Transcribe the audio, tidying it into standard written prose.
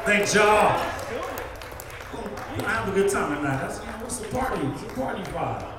Thanks, y'all. We're gonna have a good time tonight. What's the party? It's a party vibe.